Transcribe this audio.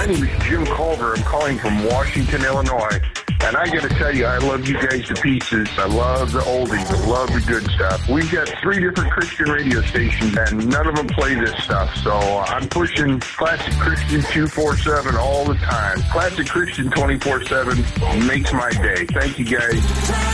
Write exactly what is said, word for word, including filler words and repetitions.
name is Jim Culver. I'm calling from Washington, Illinois. And I got to tell you, I love you guys to pieces. I love the oldies. I love the good stuff. We've got three different Christian radio stations, and none of them play this stuff. So I'm pushing Classic Christian two forty-seven all the time. Classic Christian twenty-four seven makes my day. Thank you, guys.